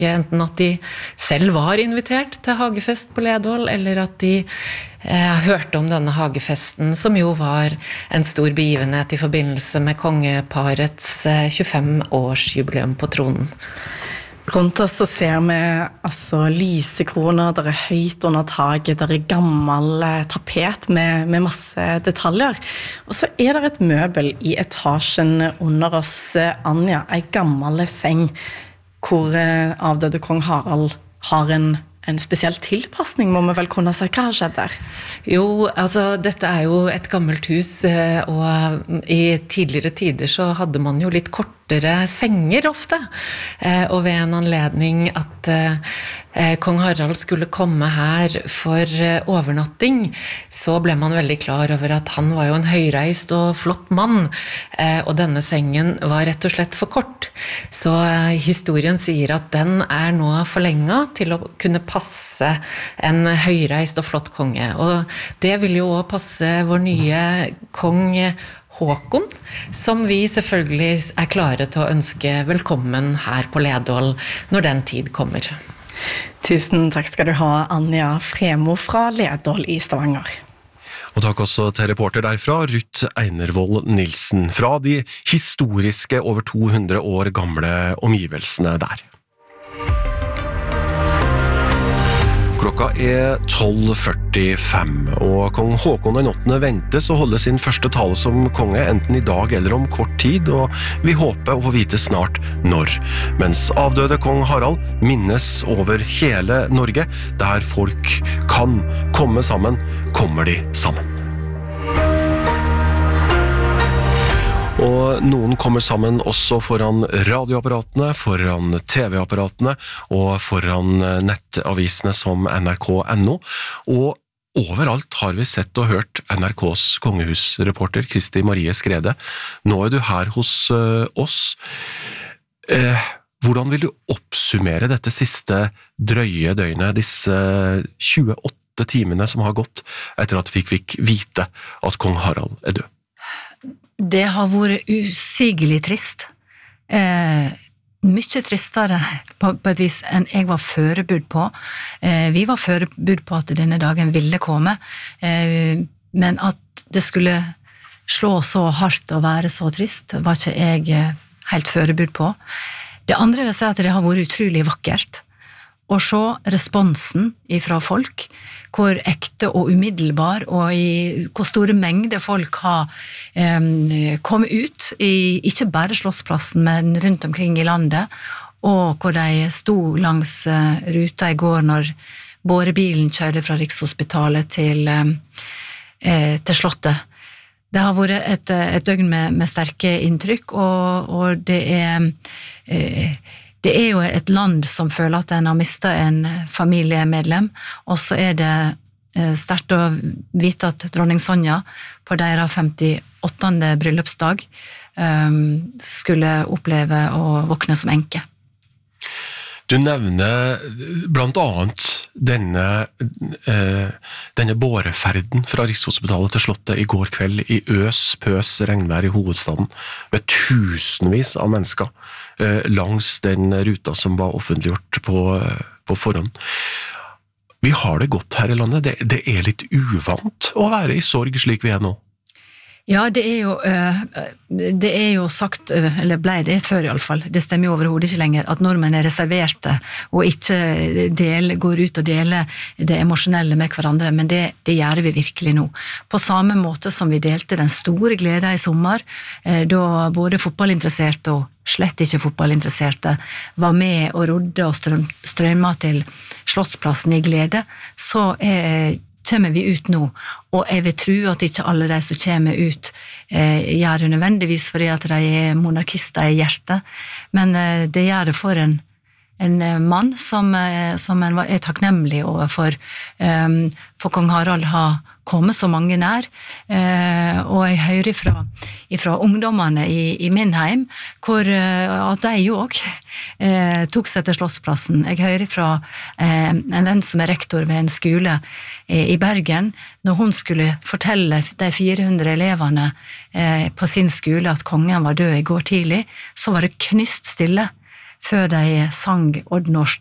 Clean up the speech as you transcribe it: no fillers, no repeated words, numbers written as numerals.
enten at de selv var invitert til hagefest på Ledål, eller at de hørte om denne hagefesten, som jo var en stor begivenhet i forbindelse med kongeparets 25-årsjubileum på tronen. Rundt oss så ser vi altså lysekroner, der høyt under taket, der gammel tapet med masse detaljer. Og så det et møbel i etasjen under oss, Anja, en gammel seng, hvor avdøde kong Harald har en spesiell tilpassning, må vi vel kunne si. Hva har skjedd der? Jo, altså dette jo et gammelt hus, og i tidligere tider så hadde man jo litt kortere senger ofte, og ved en anledning at kong Harald skulle komme her for overnatting, så ble man veldig klar over at han var jo en høyreist og flott mann, og denne sengen var rett og slett for kort. Så historien sier at den nå forlenget til å kunne passe en høyreist og flott konge, og det vil jo også passe vår nye kong Håkon, som vi selvfølgelig klare til å ønske velkommen her på Ledål når den tid kommer. Tusen takk skal du ha, Anja Fremo fra Ledål i Stavanger. Og takk også til reporter derfra, Ruth Einervold Nilsen, fra de historiske over 200 år gamle omgivelsene der. Klokka 12:45, og kong Håkon den 8. ventes å holde sin første tale som konge, enten i dag eller om kort tid, og vi håper å få vite snart når. Mens avdøde kong Harald minnes over hele Norge, der folk kan komme sammen, kommer de sammen. Og noen kommer sammen også foran radioapparatene, foran TV-apparatene og foran nettavisene som NRK.no. Og overalt har vi sett og hørt NRKs kongehusreporter Kristi Marie Skrede. Nå du her hos oss. Hvordan vil du oppsummere dette siste drøye døgnet, disse 28 timene som har gått etter at vi fikk vite at kong Harald død? Det har vært usigelig trist. Mye tristere på et vis enn jeg var forberedt på. Vi var forberedt på at denne dagen ville komme, men at det skulle slå så hardt og være så trist, var ikke jeg helt forberedt på. Det andre vil si at det har vært utrolig vakkert å se responsen fra folk, hvor ekte og umiddelbar, og i hvor store mengder folk har kommet ut, ikke bare Slottsplassen, men rundt omkring i landet, og hvor de sto langs ruta i går når bårebilen kjørte fra Rikshospitalet til Slottet. Det har vært et døgn med sterke inntrykk, og det jo et land som føler at den har mistet en familiemedlem, og så det sterkt å vite at dronning Sonja på deres 58. bryllupsdag skulle oppleve å våkne som enke. Du nevner blant annet denne båreferden fra Rikshospitalet til Slottet i går kveld i pøs regnvær i hovedstaden, med tusenvis av mennesker langs den ruta som var offentliggjort på forhånd. Vi har det godt her i landet. Det litt uvant å være i sorg slik vi nå. Ja, det jo sagt, eller ble det før i alle fall, det stemmer jo overhodet ikke lenger, at nordmenn reserverte og ikke går ut og deler det emosjonelle med hverandre, men det gjør vi virkelig nå. På samme måte som vi delte den store gleden i sommer, da både fotballinteresserte og slett ikke fotballinteresserte var med og rodde og strømmet til Slottsplassen i glede, så kommer vi ut nå, og jeg vil tro at ikke alle de som kommer ut gjør det nødvendigvis fordi at de monarkister i hjertet, men det gjør det for en mann som en takknemlig overfor, for kong Harald har kommet så mange nær, og jeg hører fra ungdommene i min heim, hvor at de jo også tok seg til Slottsplassen. Jeg hører fra en venn som rektor ved en skole i Bergen, når hun skulle fortelle de 400 elevene på sin skole at kongen var død i går tidlig, så var det knyst stille før de sang oddnorsk